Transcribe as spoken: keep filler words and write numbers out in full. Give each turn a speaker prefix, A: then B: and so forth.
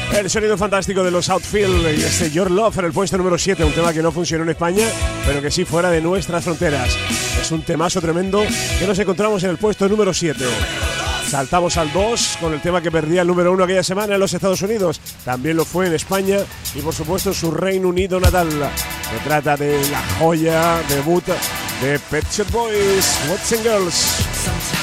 A: El sonido fantástico de los Outfield y este Your Love en el puesto número siete, un tema que no funcionó en España, pero que sí fuera de nuestras fronteras. Es un temazo tremendo que nos encontramos en el puesto número siete. Saltamos al dos con el tema que perdía el número uno aquella semana en los Estados Unidos. También lo fue en España y por supuesto en su Reino Unido natal. Se trata de la joya debut de Pet Shop Boys, Boys and Girls.